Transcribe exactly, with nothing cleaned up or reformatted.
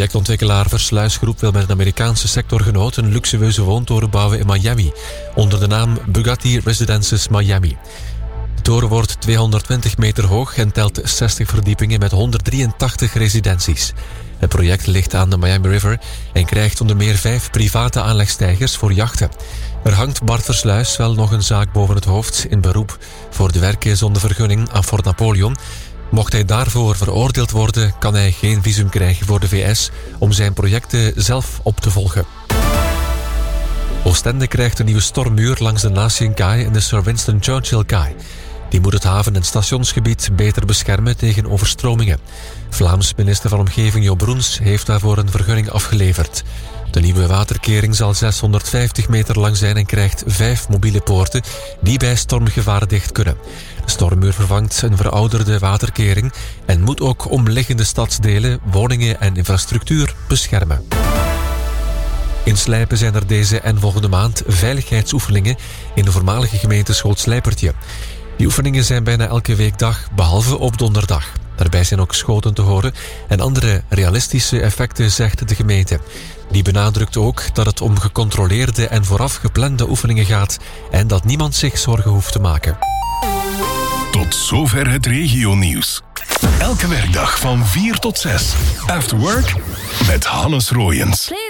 Projectontwikkelaar Versluisgroep wil met een Amerikaanse sectorgenoot een luxueuze woontoren bouwen in Miami, onder de naam Bugatti Residences Miami. De toren wordt tweehonderdtwintig meter hoog en telt zestig verdiepingen met honderddrieëntachtig residenties. Het project ligt aan de Miami River en krijgt onder meer vijf private aanlegstijgers voor jachten. Er hangt Bart Versluis wel nog een zaak boven het hoofd in beroep voor de werken zonder vergunning aan Fort Napoleon. Mocht hij daarvoor veroordeeld worden, kan hij geen visum krijgen voor de V S om zijn projecten zelf op te volgen. Oostende krijgt een nieuwe stormmuur langs de Nationkaai en de Sir Winston Churchill-kaai. Die moet het haven- en stationsgebied beter beschermen tegen overstromingen. Vlaams minister van Omgeving Jo Broens heeft daarvoor een vergunning afgeleverd. De nieuwe waterkering zal zeshonderdvijftig meter lang zijn en krijgt vijf mobiele poorten die bij stormgevaar dicht kunnen. De stormmuur vervangt een verouderde waterkering en moet ook omliggende stadsdelen, woningen en infrastructuur beschermen. In Slijpen zijn er deze en volgende maand veiligheidsoefeningen in de voormalige gemeente Schoot-Slijpertje. Die oefeningen zijn bijna elke weekdag, behalve op donderdag. Daarbij zijn ook schoten te horen en andere realistische effecten, zegt de gemeente. Die benadrukt ook dat het om gecontroleerde en vooraf geplande oefeningen gaat en dat niemand zich zorgen hoeft te maken. Tot zover het regionieuws. Elke werkdag van vier tot zes. After Work met Hannes Roijens.